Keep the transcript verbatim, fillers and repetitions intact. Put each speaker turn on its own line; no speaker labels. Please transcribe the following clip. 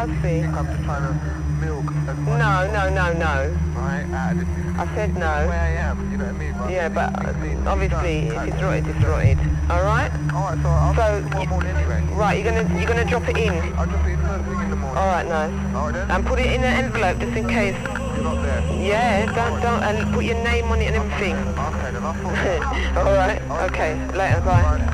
I see.
I'm just trying to milk.
No, no, no, no.
Right, uh, this is,
I said
this
no.
is where I am, you know what I mean? But
Yeah, but
it needs to be
obviously,
done.
if it's rotted, it's rotted. All right.
All right, so I'll
So,
do it tomorrow morning anyway.
Right, you're gonna you're gonna drop it in.
I'll just be first thing in the morning.
All right, nice.
All right then.
And put it in an envelope just in case.
You're not there.
Yeah, don't don't and put your name on it and everything.
Okay, then I'll put it.
All right. Okay. Later. Bye.